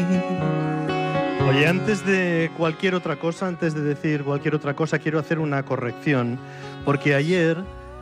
Oye, antes de cualquier otra cosa, antes de decir cualquier otra cosa, quiero hacer una corrección, porque ayer,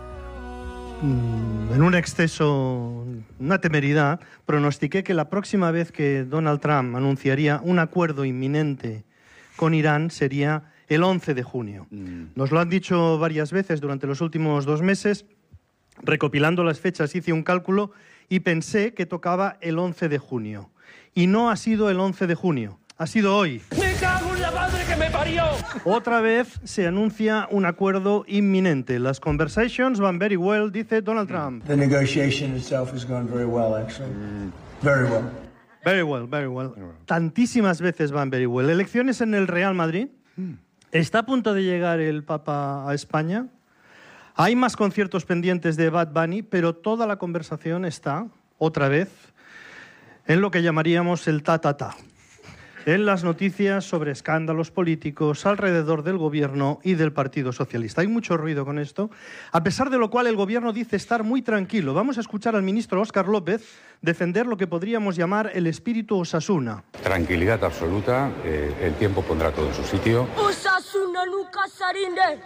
en un exceso, una temeridad, pronostiqué que la próxima vez que Donald Trump anunciaría un acuerdo inminente con Irán sería el 11 de junio. Nos lo han dicho varias veces durante los últimos 2 meses. Recopilando las fechas hice un cálculo y pensé que tocaba el 11 de junio. Y no ha sido el 11 de junio, ha sido hoy. ¡Me cago en la madre que me parió! Otra vez se anuncia un acuerdo inminente. Las conversations van very well, dice Donald Trump. The negotiation itself has gone very well, actually. Very well. Very well, very well. Tantísimas veces van very well. Elecciones en el Real Madrid. ¿Está a punto de llegar el Papa a España? Hay más conciertos pendientes de Bad Bunny, pero toda la conversación está, otra vez, en lo que llamaríamos el ta-ta-ta. En las noticias sobre escándalos políticos alrededor del gobierno y del Partido Socialista. Hay mucho ruido con esto, a pesar de lo cual el gobierno dice estar muy tranquilo. Vamos a escuchar al ministro Óscar López defender lo que podríamos llamar el espíritu Osasuna. Tranquilidad absoluta, el tiempo pondrá todo en su sitio. Osasuna nunca sarinde.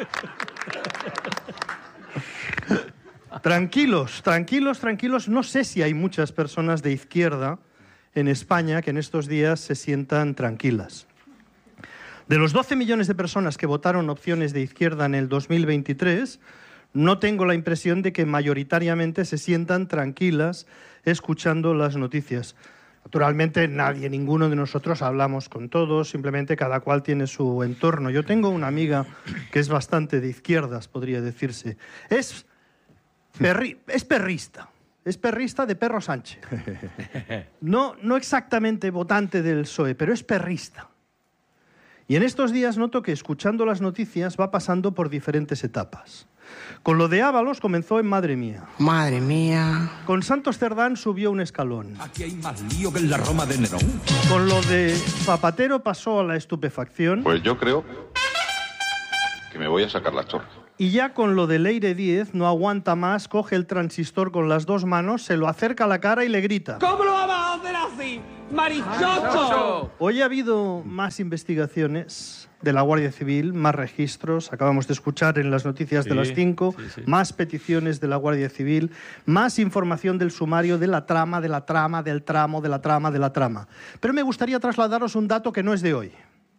Tranquilos, tranquilos, tranquilos. No sé si hay muchas personas de izquierda en España que en estos días se sientan tranquilas. De los 12 millones de personas que votaron opciones de izquierda en el 2023, no tengo la impresión de que mayoritariamente se sientan tranquilas escuchando las noticias. Naturalmente, ninguno de nosotros hablamos con todos, simplemente cada cual tiene su entorno. Yo tengo una amiga que es bastante de izquierdas, podría decirse. Es perrista. Es perrista de Perro Sánchez. No exactamente votante del PSOE, pero es perrista. Y en estos días noto que, escuchando las noticias, va pasando por diferentes etapas. Con lo de Ábalos comenzó en Madre Mía. Madre mía. Con Santos Cerdán subió un escalón. Aquí hay más lío que en la Roma de Nerón. Con lo de Zapatero pasó a la estupefacción. Pues yo creo que me voy a sacar la chorra. Y ya con lo de Leire Díez no aguanta más, coge el transistor con las 2 manos, se lo acerca a la cara y le grita: ¿Cómo lo vamos a hacer así? ¡Marichocho! Hoy ha habido más investigaciones de la Guardia Civil, más registros, acabamos de escuchar en las noticias de las 5, más peticiones de la Guardia Civil, más información del sumario de la trama, del tramo, de la trama. Pero me gustaría trasladaros un dato que no es de hoy.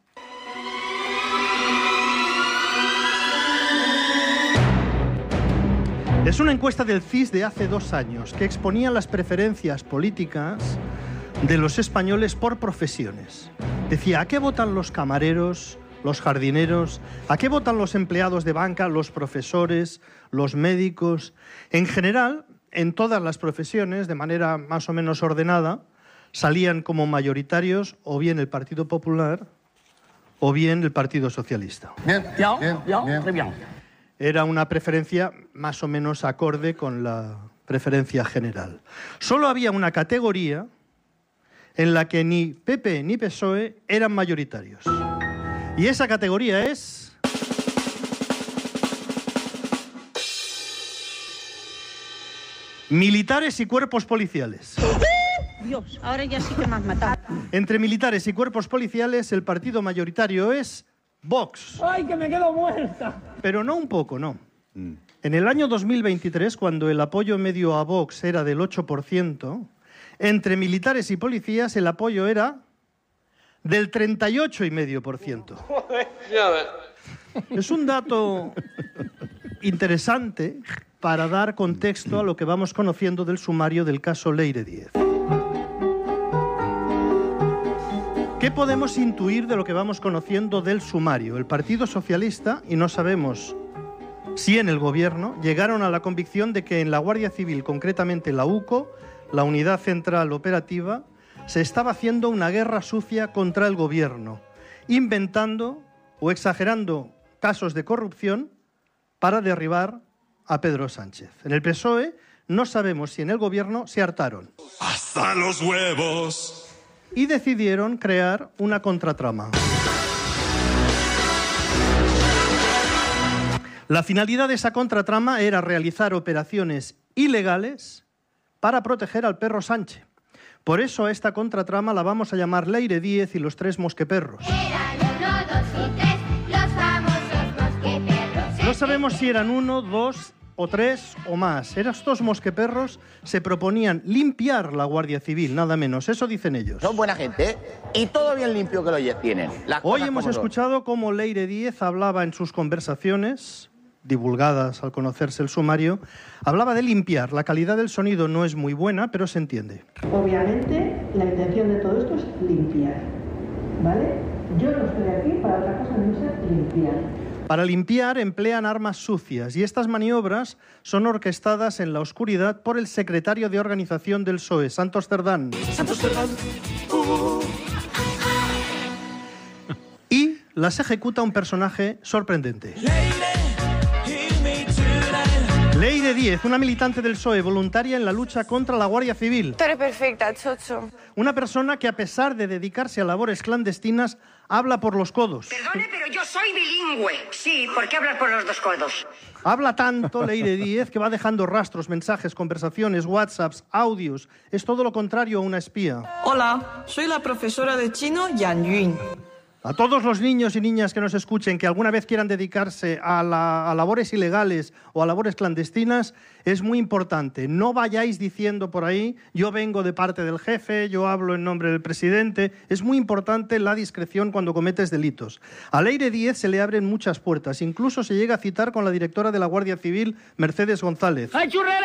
Es una encuesta del CIS de hace 2 años que exponía las preferencias políticas de los españoles por profesiones. Decía, ¿a qué votan los camareros, los jardineros? ¿A qué votan los empleados de banca, los profesores, los médicos? En general, en todas las profesiones, de manera más o menos ordenada, salían como mayoritarios o bien el Partido Popular o bien el Partido Socialista. Bien. Era una preferencia más o menos acorde con la preferencia general. Solo había una categoría en la que ni PP ni PSOE eran mayoritarios. Y esa categoría es... militares y cuerpos policiales. Dios, ahora ya sí que me has matado. Entre militares y cuerpos policiales, el partido mayoritario es Vox. ¡Ay, que me quedo muerta! Pero no un poco, no. En el año 2023, cuando el apoyo medio a Vox era del 8%, entre militares y policías el apoyo era del 38,5%. Es un dato interesante para dar contexto a lo que vamos conociendo del sumario del caso Leire Díez. ¿Qué podemos intuir de lo que vamos conociendo del sumario? El Partido Socialista, y no sabemos si en el Gobierno, llegaron a la convicción de que en la Guardia Civil, concretamente la UCO, la Unidad Central Operativa, se estaba haciendo una guerra sucia contra el Gobierno, inventando o exagerando casos de corrupción para derribar a Pedro Sánchez. En el PSOE no sabemos si en el Gobierno se hartaron. ¡Hasta los huevos! Y decidieron crear una contratrama. La finalidad de esa contratrama era realizar operaciones ilegales para proteger al perro Sánchez. Por eso a esta contratrama la vamos a llamar Leire Díez y los tres mosqueperros. Eran 1, 2 y 3, los famosos mosqueperros. No sabemos si eran 1, 2 o 3 o más. Estos mosqueperros se proponían limpiar la Guardia Civil, nada menos. Eso dicen ellos. Son buena gente y todo bien limpio que lo tienen. Hoy hemos escuchado cómo Leire Díez hablaba en sus conversaciones, divulgadas al conocerse el sumario, hablaba de limpiar. La calidad del sonido no es muy buena, pero se entiende. Obviamente, la intención de todo esto es limpiar, ¿vale? Yo no estoy aquí para otra cosa, no es limpiar. Para limpiar emplean armas sucias y estas maniobras son orquestadas en la oscuridad por el secretario de organización del PSOE, Santos Cerdán. Santos Cerdán. Y las ejecuta un personaje sorprendente. Leire Díez, una militante del PSOE voluntaria en la lucha contra la Guardia Civil. Tú eres perfecta, Chocho. Una persona que a pesar de dedicarse a labores clandestinas habla por los codos. Perdone, pero yo soy bilingüe. Sí, ¿por qué hablar por los dos codos? Habla tanto Leire Díez que va dejando rastros, mensajes, conversaciones, WhatsApps, audios. Es todo lo contrario a una espía. Hola, soy la profesora de chino Yan Yun. A todos los niños y niñas que nos escuchen, que alguna vez quieran dedicarse a labores ilegales o a labores clandestinas, es muy importante. No vayáis diciendo por ahí, yo vengo de parte del jefe, yo hablo en nombre del presidente. Es muy importante la discreción cuando cometes delitos. A Leire Díez se le abren muchas puertas. Incluso se llega a citar con la directora de la Guardia Civil, Mercedes González. ¡Ay, churrere!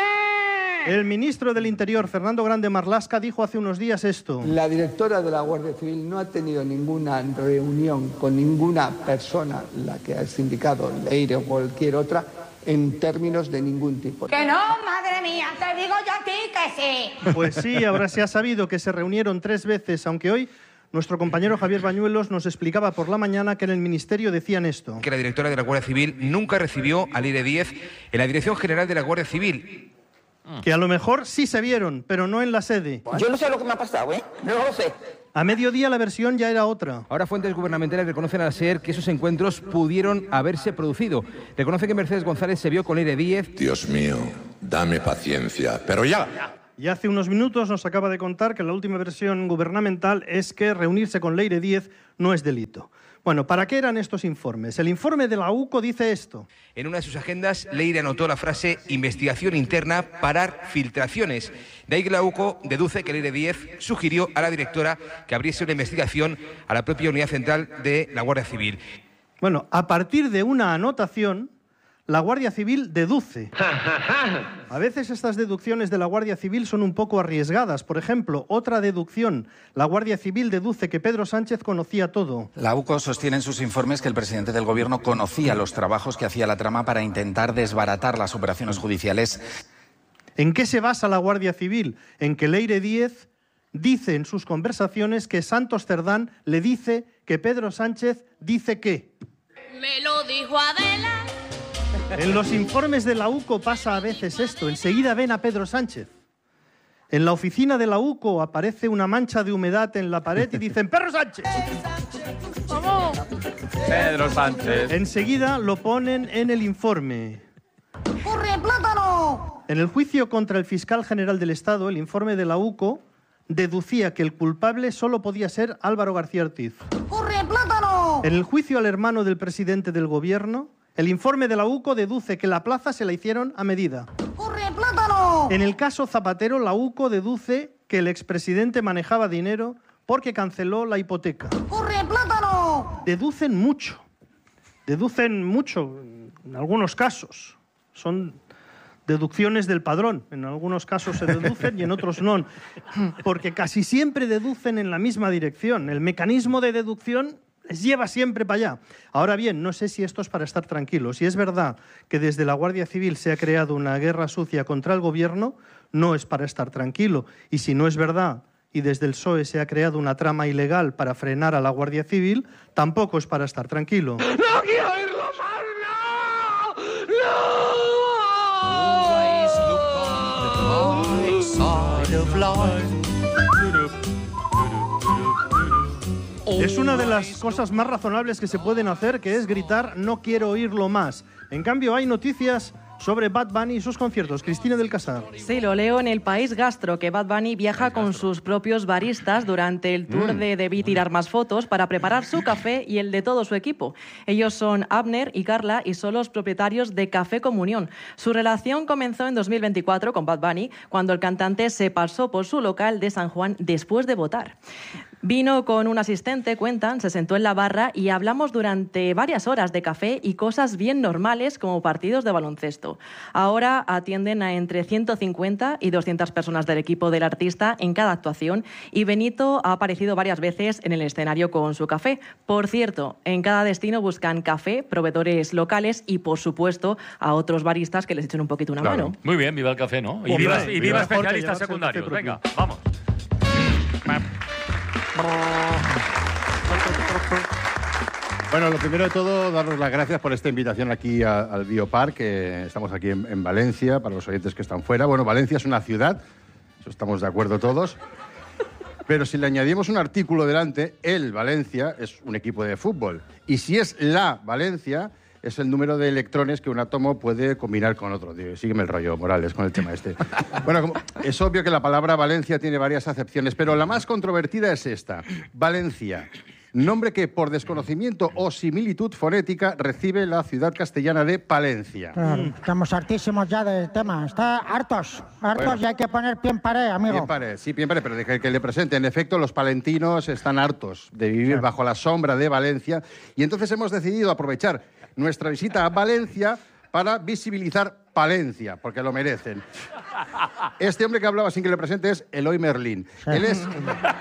El ministro del Interior, Fernando Grande Marlaska, dijo hace unos días esto. La directora de la Guardia Civil no ha tenido ninguna reunión con ninguna persona, la que ha indicado Leire o cualquier otra, en términos de ningún tipo. Que no, madre mía, te digo yo a ti que sí. Pues sí, ahora se ha sabido que se reunieron 3 veces, aunque hoy nuestro compañero Javier Bañuelos nos explicaba por la mañana que en el Ministerio decían esto. Que la directora de la Guardia Civil nunca recibió a Leire Díez en la Dirección General de la Guardia Civil. Que a lo mejor sí se vieron, pero no en la sede. Yo no sé lo que me ha pasado, no lo sé. A mediodía la versión ya era otra. Ahora fuentes gubernamentales reconocen al SER que esos encuentros pudieron haberse producido. Reconoce que Mercedes González se vio con Leire Díez. Dios mío, dame paciencia, pero ya. Y hace unos minutos nos acaba de contar que la última versión gubernamental es que reunirse con Leire Díez no es delito. Bueno, ¿para qué eran estos informes? El informe de la UCO dice esto. En una de sus agendas, Leire anotó la frase investigación interna, parar filtraciones. De ahí que la UCO deduce que Leire Díez sugirió a la directora que abriese una investigación a la propia unidad central de la Guardia Civil. Bueno, a partir de una anotación, la Guardia Civil deduce. A veces estas deducciones de la Guardia Civil son un poco arriesgadas. Por ejemplo, otra deducción. La Guardia Civil deduce que Pedro Sánchez conocía todo. La UCO sostiene en sus informes que el presidente del Gobierno conocía los trabajos que hacía la trama para intentar desbaratar las operaciones judiciales. ¿En qué se basa la Guardia Civil? En que Leire Díez dice en sus conversaciones que Santos Cerdán le dice que Pedro Sánchez dice que. Me lo dijo Adela. En los informes de la UCO pasa a veces esto. Enseguida ven a Pedro Sánchez. En la oficina de la UCO aparece una mancha de humedad en la pared y dicen ¡Pedro Sánchez! ¡Vamos! Pedro Sánchez. Enseguida lo ponen en el informe. ¡Corre, plátano! En el juicio contra el fiscal general del Estado, el informe de la UCO deducía que el culpable solo podía ser Álvaro García Ortiz. ¡Corre, plátano! En el juicio al hermano del presidente del Gobierno, el informe de la UCO deduce que la plaza se la hicieron a medida. ¡Corre, plátano! En el caso Zapatero, la UCO deduce que el expresidente manejaba dinero porque canceló la hipoteca. ¡Corre, plátano! Deducen mucho en algunos casos. Son deducciones del padrón. En algunos casos se deducen y en otros no. Porque casi siempre deducen en la misma dirección. El mecanismo de deducción les lleva siempre para allá. Ahora bien, no sé si esto es para estar tranquilos. Si es verdad que desde la Guardia Civil se ha creado una guerra sucia contra el Gobierno, no es para estar tranquilo. Y si no es verdad y desde el PSOE se ha creado una trama ilegal para frenar a la Guardia Civil, tampoco es para estar tranquilo. ¡No quiero oírlo más! ¡No! Es una de las cosas más razonables que se pueden hacer, que es gritar no quiero oírlo más. En cambio, hay noticias sobre Bad Bunny y sus conciertos. Cristina del Casar. Sí, lo leo en El País Gastro, que Bad Bunny viaja con sus propios baristas durante el tour de Debí tirar más fotos para preparar su café y el de todo su equipo. Ellos son Abner y Carla y son los propietarios de Café Comunión. Su relación comenzó en 2024 con Bad Bunny, cuando el cantante se pasó por su local de San Juan después de votar. Vino con un asistente, cuentan, se sentó en la barra y hablamos durante varias horas de café y cosas bien normales como partidos de baloncesto. Ahora atienden a entre 150 y 200 personas del equipo del artista en cada actuación y Benito ha aparecido varias veces en el escenario con su café. Por cierto, en cada destino buscan café, proveedores locales y, por supuesto, a otros baristas que les echen un poquito una mano. Muy bien, viva el café, ¿no? Y viva especialistas secundarios. Venga, vamos. Bueno, lo primero de todo, daros las gracias por esta invitación aquí al Biopark. Estamos aquí en Valencia, para los oyentes que están fuera. Bueno, Valencia es una ciudad, eso estamos de acuerdo todos. Pero si le añadimos un artículo delante, el Valencia es un equipo de fútbol. Y si es la Valencia, es el número de electrones que un átomo puede combinar con otro. Sígueme el rollo, Morales, con el tema este. Bueno, es obvio que la palabra Valencia tiene varias acepciones, pero la más controvertida es esta. Valencia, nombre que por desconocimiento o similitud fonética recibe la ciudad castellana de Palencia. Claro, estamos hartísimos ya del tema. Está hartos bueno, y hay que poner pie en pared, amigo. Pie en pared, sí, pie en pared, pero deje que le presente. En efecto, los palentinos están hartos de vivir bajo la sombra de Valencia y entonces hemos decidido aprovechar nuestra visita a Valencia para visibilizar Palencia, porque lo merecen. Este hombre que hablaba sin que le presente es Eloy Merlín. Sí. Él es...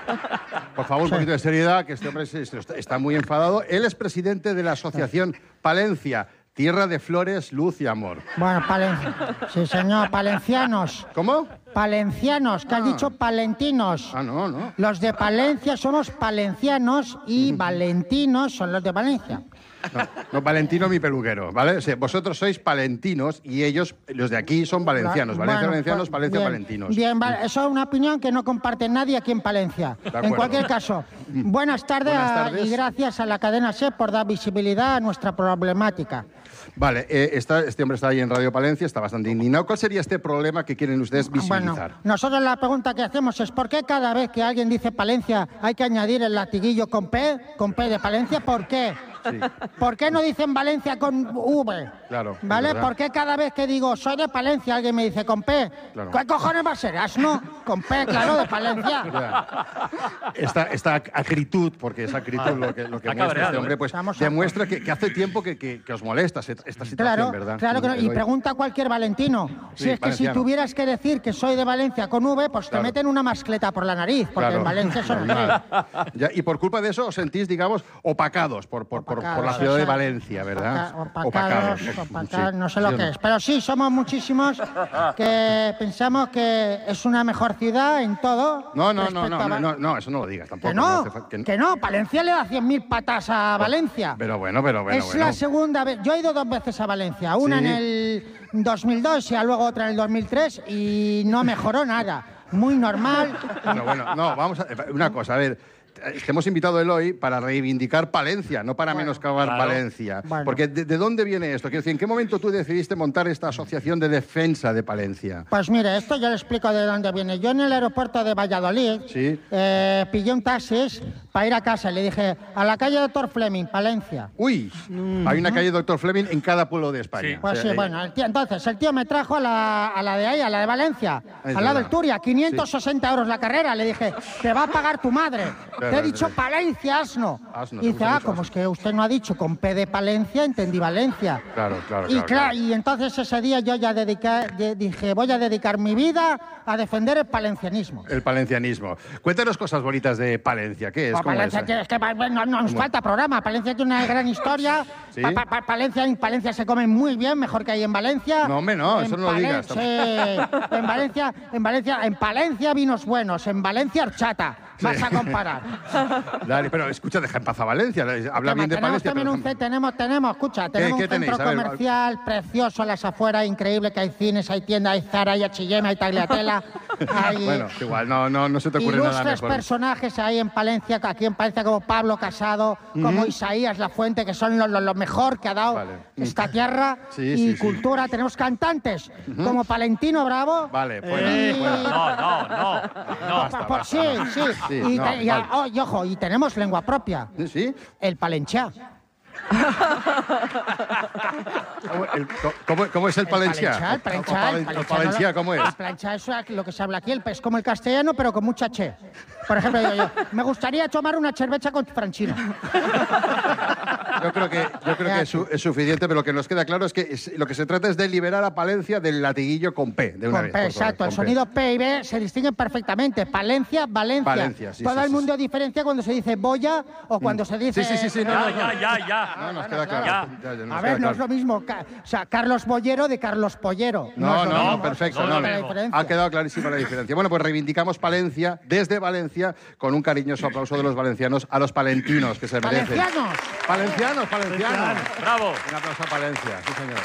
Por favor, un poquito de seriedad, que este hombre está muy enfadado. Él es presidente de la asociación Palencia, tierra de flores, luz y amor. Bueno, Palencia. Sí, señor, palencianos. ¿Cómo? Palencianos, que has dicho palentinos. No. Los de Palencia somos palencianos y valentinos son los de Valencia. No, Valentino mi peluquero, ¿vale? O sea, vosotros sois palentinos y ellos, los de aquí, son valencianos. Valencia, valencianos, Palencia, bien, palentinos. Bien, vale. Eso es una opinión que no comparte nadie aquí en Palencia. En cualquier caso, buenas tardes y gracias a la cadena SER por dar visibilidad a nuestra problemática. Vale, este hombre está ahí en Radio Palencia, está bastante indignado. ¿Cuál sería este problema que quieren ustedes visibilizar? Bueno, nosotros la pregunta que hacemos es ¿por qué cada vez que alguien dice Palencia hay que añadir el latiguillo con P de Palencia? ¿Por qué? Sí. ¿Por qué no dicen Valencia con V? Claro. ¿Vale? ¿Por qué cada vez que digo soy de Palencia alguien me dice con P? Claro. ¿Qué cojones va a ser? ¿Asno? Con P, claro, de Palencia. Esta acritud, porque es acritud lo que muestra este hombre, pues demuestra que hace tiempo que os molesta esta situación, ¿verdad? Claro que no. Y pregunta a cualquier valentino. Si es que valenciano. Si tuvieras que decir que soy de Valencia con V, pues te meten una mascleta por la nariz, porque en Valencia son ya, y por culpa de eso os sentís, digamos, opacados por la ciudad de Valencia, ¿verdad? Opacados, no sé lo que es. Pero sí, somos muchísimos que pensamos que es una mejor ciudad en todo. No, eso no lo digas tampoco. Que no, Palencia le da 100.000 patas a Valencia. Pero bueno. Es la segunda vez. Yo he ido 2 veces a Valencia, una en el 2002 y luego otra en el 2003 y no mejoró nada. Muy normal. Bueno, vamos a... Una cosa, a ver... Hemos invitado a Eloy para reivindicar Palencia, no para menoscabar Valencia. Bueno. Porque ¿de dónde viene esto? Quiero decir, ¿en qué momento tú decidiste montar esta asociación de defensa de Palencia? Pues mire, esto yo le explico de dónde viene. Yo en el aeropuerto de Valladolid pillé un taxi para ir a casa y le dije a la calle Dr. Fleming, Palencia. Uy, hay una calle Dr. Fleming en cada pueblo de España. Sí. Pues sí, bueno, entonces el tío me trajo a la de ahí, a la de Valencia, al lado del Turia, 560 euros la carrera. Le dije, te va a pagar tu madre. Te he dicho Palencia, asno. Y dice, como es que usted no ha dicho con P de Palencia, entendí Valencia. Claro. Y entonces ese día yo ya dije, voy a dedicar mi vida a defender el palencianismo. El palencianismo. Cuéntanos cosas bonitas de Palencia. ¿Qué es? Palencia, es que no nos falta programa. Palencia tiene una gran historia. ¿Sí? En Palencia se come muy bien, mejor que ahí en Valencia. No, hombre, no, eso no lo digas. En Palencia vinos buenos, en Valencia horchata. Vas a comparar. Dale, pero escucha, deja en paz a Valencia. Habla bien de Palencia. Tenemos un centro comercial precioso a las afueras, increíble, que hay cines, hay tiendas, hay Zara, hay H&M, hay Tagliatella. Bueno, igual, no se te ocurre nada ilustres mejor. personajes ahí en Palencia, aquí en Palencia, como Pablo Casado, como Isaías Lafuente, que son lo mejor que ha dado esta tierra y cultura. Tenemos cantantes como Palentino Bravo. Vale, fuera. No. Sí. Y ojo, y tenemos lengua propia. ¿Sí? El palenchá. ¿Cómo es el palenciá? El palenciá, ¿cómo es? El palenciá es lo que se habla aquí, es como el castellano, pero con mucha che. Por ejemplo, digo yo, me gustaría tomar una cerveza con Franchino. Yo creo que es suficiente, pero lo que nos queda claro es que lo que se trata es de liberar a Palencia del latiguillo con P, de una vez. P, exacto. El sonido P y B se distinguen perfectamente. Palencia, Valencia. Todo el mundo diferencia cuando se dice boya o cuando se dice... Sí. Ya. No, nos queda claro. A ver, no es lo mismo. O sea, Carlos Bollero de Carlos Pollero. No, perfecto. Ha quedado clarísima la diferencia. Bueno, pues reivindicamos Palencia desde Valencia con un cariñoso aplauso de los valencianos a los palentinos que se merecen. ¡Valencianos! ¡Bravo! Un aplauso a Palencia, sí señor.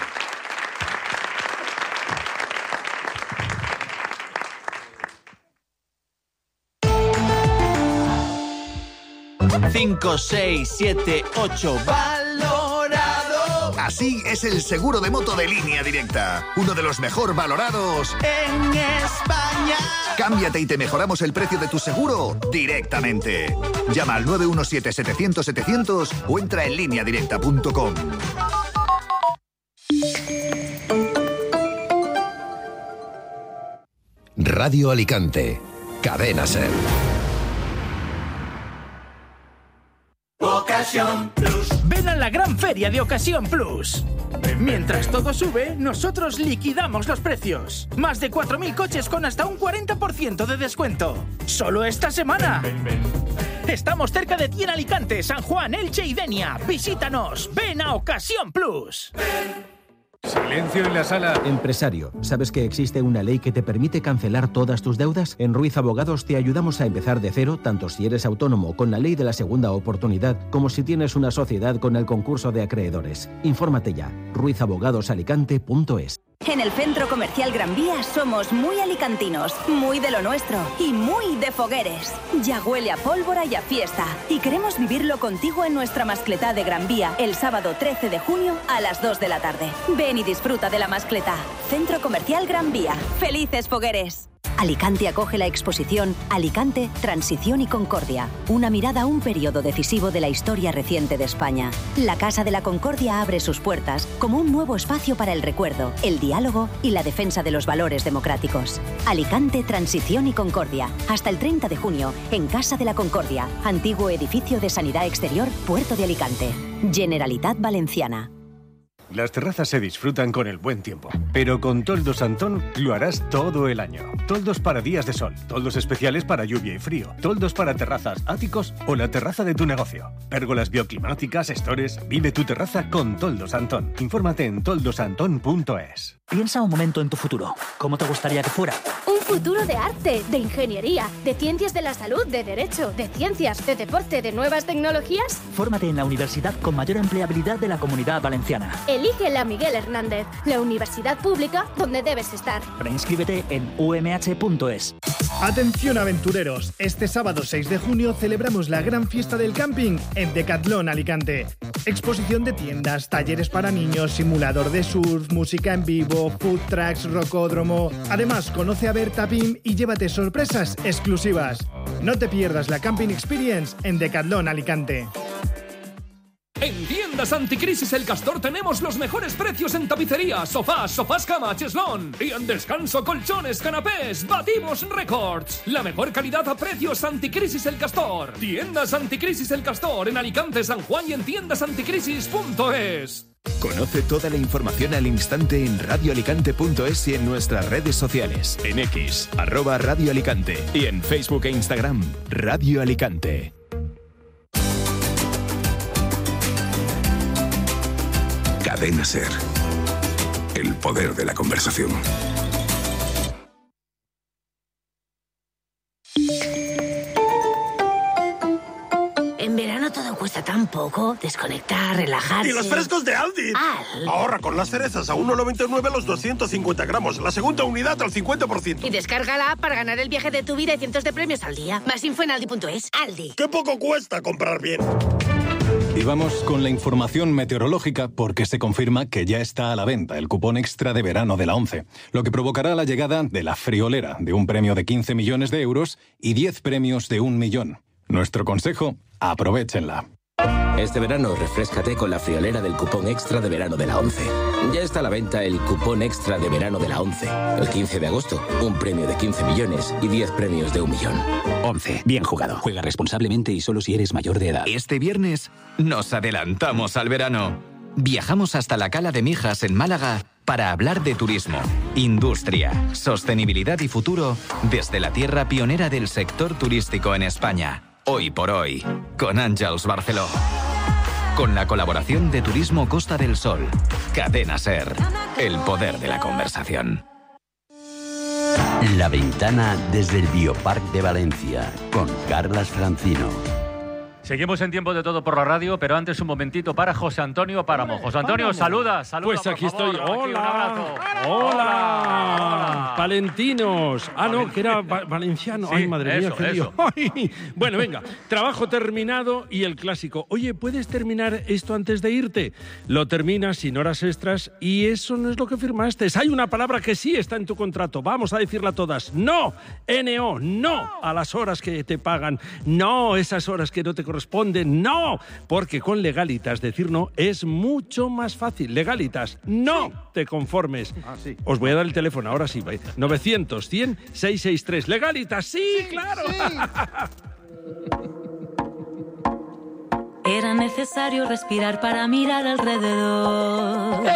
5, 6, 7, 8, valorado. Así es el seguro de moto de Línea Directa, uno de los mejor valorados en España. Cámbiate y te mejoramos el precio de tu seguro directamente. Llama al 917-700-700 o entra en lineadirecta.com. Radio Alicante, Cadena SER. Ocasión Plus. Ven a la gran feria de Ocasión Plus. Mientras todo sube, nosotros liquidamos los precios. Más de 4.000 coches con hasta un 40% de descuento. Solo esta semana. Estamos cerca de ti en Alicante, San Juan, Elche y Denia. Visítanos. Ven a Ocasión Plus. Silencio en la sala. Empresario, ¿sabes que existe una ley que te permite cancelar todas tus deudas? En Ruiz Abogados te ayudamos a empezar de cero, tanto si eres autónomo con la ley de la segunda oportunidad, como si tienes una sociedad con el concurso de acreedores. Infórmate ya. ruizabogadosalicante.es. En el Centro Comercial Gran Vía somos muy alicantinos, muy de lo nuestro y muy de fogueres. Ya huele a pólvora y a fiesta. Y queremos vivirlo contigo en nuestra mascletá de Gran Vía el sábado 13 de junio a las 2 de la tarde. Ven y disfruta de la mascletá. Centro Comercial Gran Vía. ¡Felices fogueres! Alicante acoge la exposición Alicante, Transición y Concordia. Una mirada a un periodo decisivo de la historia reciente de España. La Casa de la Concordia abre sus puertas como un nuevo espacio para el recuerdo, el diálogo y la defensa de los valores democráticos. Alicante, Transición y Concordia. Hasta el 30 de junio, en Casa de la Concordia, antiguo edificio de Sanidad Exterior, Puerto de Alicante. Generalitat Valenciana. Las terrazas se disfrutan con el buen tiempo, pero con Toldos Antón lo harás todo el año. Toldos para días de sol, toldos especiales para lluvia y frío, toldos para terrazas, áticos o la terraza de tu negocio. Pérgolas bioclimáticas, stores, vive tu terraza con Toldos Antón. Infórmate en toldosantón.es. Piensa un momento en tu futuro. ¿Cómo te gustaría que fuera? Un futuro de arte, de ingeniería, de ciencias de la salud, de derecho, de ciencias, de deporte, de nuevas tecnologías. Fórmate en la universidad con mayor empleabilidad de la Comunidad Valenciana. Elige la Miguel Hernández, la universidad pública donde debes estar. Preinscríbete en umh.es. Atención aventureros, este sábado 6 de junio celebramos la gran fiesta del camping en Decathlon Alicante. Exposición de tiendas, talleres para niños, simulador de surf, música en vivo, food trucks, rocódromo. Además, conoce a Berta Pim y llévate sorpresas exclusivas. No te pierdas la Camping Experience en Decathlon Alicante. En Tiendas Anticrisis El Castor tenemos los mejores precios en tapicería, sofás cama, cheslón. Y en descanso, colchones, canapés. Batimos récords. La mejor calidad a precios. Anticrisis El Castor. Tiendas Anticrisis El Castor en Alicante, San Juan y en tiendasanticrisis.es. Conoce toda la información al instante en radioalicante.es y en nuestras redes sociales. En X, @Radio Alicante. Y en Facebook e Instagram, Radio Alicante. Cadena SER. El poder de la conversación. En verano todo cuesta tan poco. Desconectar, relajarse. ¡Y los frescos de Aldi! Ahorra con las cerezas a 1,99 los 250 gramos. La segunda unidad al 50%. Y descarga la app para ganar el viaje de tu vida y cientos de premios al día. Más info en aldi.es. Aldi. ¡Qué poco cuesta comprar bien! Y vamos con la información meteorológica porque se confirma que ya está a la venta el cupón extra de verano de la ONCE, lo que provocará la llegada de la friolera de un premio de 15 millones de euros y 10 premios de 1 millón. Nuestro consejo, aprovéchenla. Este verano refréscate con la friolera del cupón extra de verano de la ONCE. Ya está a la venta el cupón extra de verano de la ONCE. El 15 de agosto, un premio de 15 millones y 10 premios de 1 millón. ONCE, bien jugado. Juega responsablemente y solo si eres mayor de edad. Este viernes nos adelantamos al verano. Viajamos hasta la Cala de Mijas en Málaga para hablar de turismo, industria, sostenibilidad y futuro desde la tierra pionera del sector turístico en España. Hoy por hoy, con Àngels Barceló. Con la colaboración de Turismo Costa del Sol. Cadena SER. El poder de la conversación. La ventana desde el Biopark de Valencia, con Carlas Francino. Seguimos en Tiempo de Todo por la radio, pero antes un momentito para José Antonio Páramo. José Antonio, saluda. Pues aquí estoy. Hola. Hola. Un abrazo. Hola. Palentinos. No, que era valenciano. Sí, ay, madre mía, qué lío. eso. Ay. Bueno, venga. Trabajo terminado y el clásico. Oye, ¿puedes terminar esto antes de irte? Lo terminas sin horas extras y eso no es lo que firmaste. Hay una palabra que sí está en tu contrato. Vamos a decirla todas. No. N-O. No a las horas que te pagan. No esas horas que no te corresponden. No. Porque con Legalitas decir no es mucho más fácil. Legalitas, no te conformes. Sí. Os voy a dar el teléfono, ahora sí. 900-100-663. Legalitas, sí, claro. Era necesario respirar para mirar alrededor.